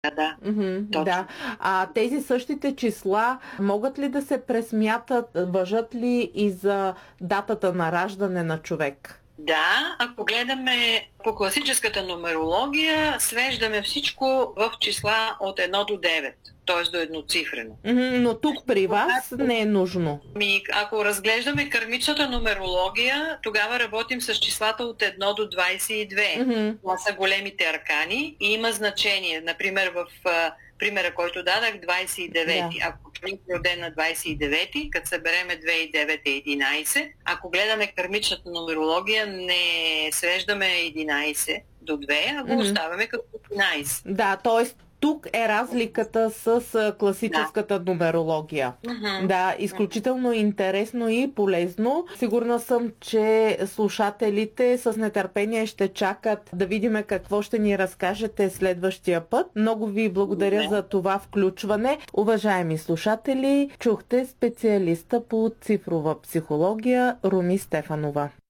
Да, точно. Да. А тези същите числа могат ли да се пресмятат, важат ли и за датата на раждане на човек? Да, ако гледаме по класическата нумерология, свеждаме всичко в числа от 1 до 9, т.е. до едноцифрено. Но тук при вас не е нужно. Ако разглеждаме кърмичната нумерология, тогава работим с числата от 1 до 22. Това са големите аркани и има значение. Например, в примера, който дадах, 29. Да. Ако човек е роден на 29, като събереме 2 и 9 е 11. Ако гледаме кърмичната нумерология, не свеждаме 11 до 2, а го оставяме като 11. Да, т.е. тук е разликата с класическата нумерология. Да, изключително интересно и полезно. Сигурна съм, че слушателите с нетърпение ще чакат да видим какво ще ни разкажете следващия път. Много ви благодаря за това включване. Уважаеми слушатели, чухте специалиста по цифрова психология Руми Стефанова.